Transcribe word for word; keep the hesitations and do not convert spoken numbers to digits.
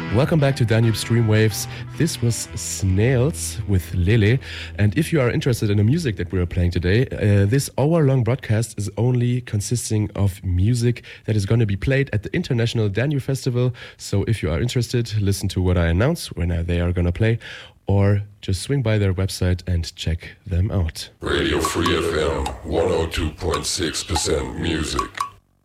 Welcome back to Danube Streamwaves. This was Snails with Lele. And if you are interested in the music that we are playing today, uh, this hour-long broadcast is only consisting of music that is going to be played at the International Danube Festival. So if you are interested, listen to what I announce when they are going to play, or just swing by their website and check them out. Radio Free F M, one oh two point six percent music.